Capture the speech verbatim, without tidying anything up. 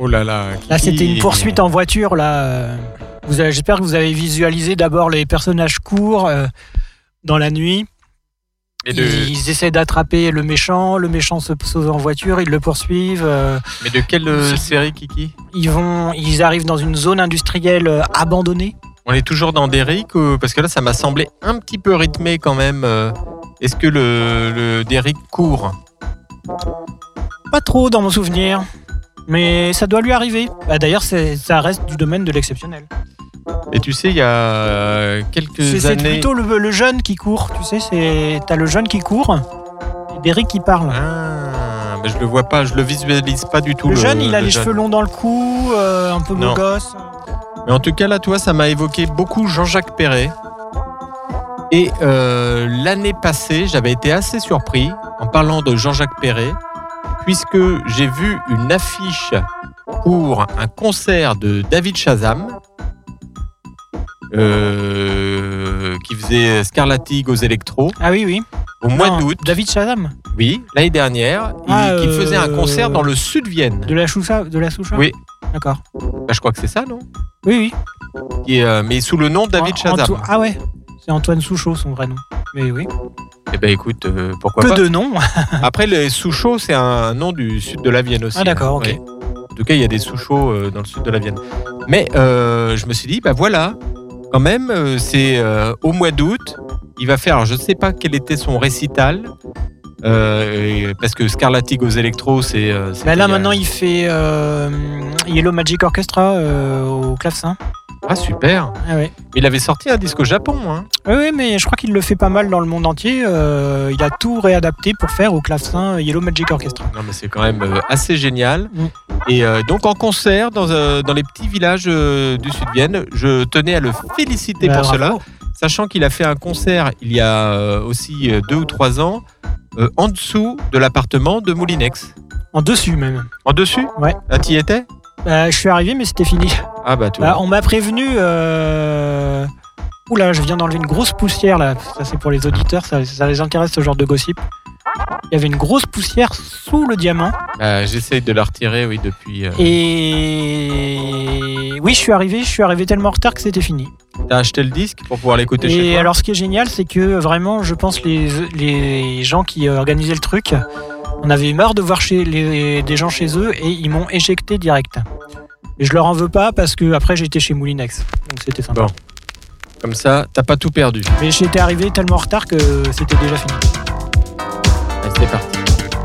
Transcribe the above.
Oh là là. Là, c'était une poursuite en voiture. Là, vous avez, j'espère que vous avez visualisé d'abord les personnages courent euh, dans la nuit. Et de... Ils, ils essaient d'attraper le méchant. Le méchant se sauve en voiture. Ils le poursuivent. Euh, Mais de quelle euh, série, Kiki ? Ils vont, ils arrivent dans une zone industrielle euh, abandonnée. On est toujours dans Derrick ou... Parce que là, ça m'a semblé un petit peu rythmé quand même. Est-ce que le, le Derrick court ? Pas trop dans mon souvenir. Mais ça doit lui arriver. Bah, d'ailleurs, c'est, ça reste du domaine de l'exceptionnel. Et tu sais, il y a quelques c'est, années... C'est plutôt le, le jeune qui court. Tu sais, c'est, t'as le jeune qui court et Derrick qui parle. Ah, mais je le vois pas, je le visualise pas du tout. Le, le jeune, il a le les jeune. cheveux longs dans le cou, euh, un peu beau Non. gosse. Mais en tout cas, là, toi, ça m'a évoqué beaucoup Jean-Jacques Perret. Et euh, l'année passée, j'avais été assez surpris en parlant de Jean-Jacques Perret, puisque j'ai vu une affiche pour un concert de David Shazam, euh, qui faisait Scarlatti Goes Electro. Ah oui, oui. Au mois non, d'août. David Shazam. Oui, l'année dernière, ah, il, qui euh, faisait un concert dans le sud de Vienne. De la Choucha, de la Soucha. Oui. D'accord. Bah, je crois que c'est ça, non ? Oui, oui. Qui est, euh, mais sous le nom de David Anto- Shazam. Ah ouais. C'est Antoine Souchot, son vrai nom. Mais oui. Eh ben écoute, euh, pourquoi Peu pas. de noms. Après, les Souchot, c'est un nom du sud de la Vienne aussi. Ah d'accord, hein. ok. Ouais. En tout cas, il y a des Souchots euh, dans le sud de la Vienne. Mais euh, je me suis dit, bah voilà, quand même, euh, c'est euh, au mois d'août. Il va faire, alors, je ne sais pas quel était son récital, euh, parce que Scarlatti Goes Electro, c'est... Euh, Bah là, il y a- maintenant, il fait euh, Yellow Magic Orchestra euh, au clavecin. Ah, super. Ah ouais. Il avait sorti un disque au Japon. Hein. Oui, oui, mais je crois qu'il le fait pas mal dans le monde entier. Euh, il a tout réadapté pour faire au clavecin Yellow Magic Orchestra. Non, mais c'est quand même euh, assez génial. Mm. Et euh, donc, en concert, dans, euh, dans les petits villages euh, du sud de Vienne, je tenais à le féliciter Bah, pour bravo. cela. Sachant qu'il a fait un concert il y a euh, aussi euh, deux ou trois ans, euh, en dessous de l'appartement de Moulinex. En dessus même. En dessus ? Ouais. Là, t'y étais ? Bah, je suis arrivé, mais c'était fini. Ah bah, tout. Bah, on m'a prévenu. Euh... Oula, je viens d'enlever une grosse poussière là. Ça, c'est pour les auditeurs, ça, ça les intéresse ce genre de gossip. Il y avait une grosse poussière sous le diamant. Bah, j'essaye de la retirer, oui, depuis... Euh... Et oui, je suis arrivé, je suis arrivé tellement en retard que c'était fini. T'as acheté le disque pour pouvoir l'écouter chez Et toi ? alors, ce qui est génial, c'est que vraiment, je pense les les gens qui organisaient le truc, on avait eu marre de voir chez les, des gens chez eux et ils m'ont éjecté direct. Et je leur en veux pas parce que après j'étais chez Moulinex, donc c'était sympa. Bon. Comme ça, t'as pas tout perdu. Mais j'étais arrivé tellement en retard que c'était déjà fini.